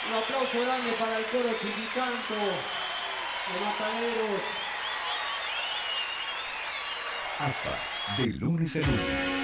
Un aplauso grande para el coro Chiquicanto de Mataderos. APA, de lunes a lunes.